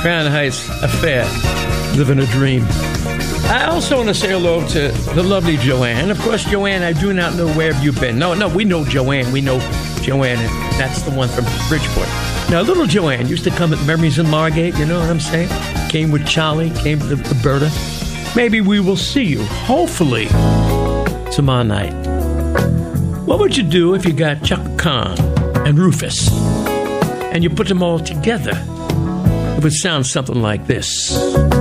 Crown Heights affair. Living a dream. I also want to say hello to the lovely Joanne. Of course, Joanne, I do not know where have you been. No, we know Joanne. We know Joanne, and that's the one from Bridgeport. Now, little Joanne used to come at Memories in Margate, you know what I'm saying? Came with Charlie, came with Berta. Maybe we will see you, hopefully, tomorrow night. What would you do if you got Chaka Khan and Rufus, and you put them all together? It would sound something like this.